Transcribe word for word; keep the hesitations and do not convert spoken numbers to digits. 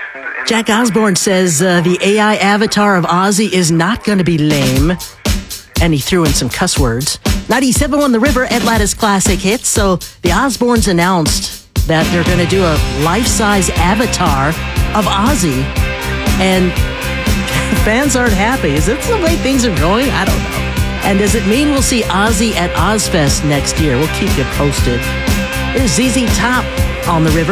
Jack Osborne says uh, the A I avatar of Ozzy is not going to be lame. And he threw in some cuss words. ninety-seven on the River at Lattice Classic Hits. So the Osbournes announced that they're going to do a life-size avatar of Ozzy. And fans aren't happy. Is that the way things are going? I don't know. And does it mean we'll see Ozzy at Ozfest next year? We'll keep you posted. Here's Z Z Top on the River.